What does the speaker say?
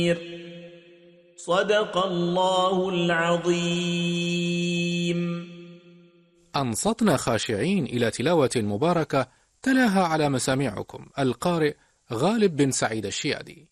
صدق الله العظيم. أنصتنا خاشعين إلى تلاوة مباركة تلاها على مسامعكم القارئ غالب بن سعيد الشيادي.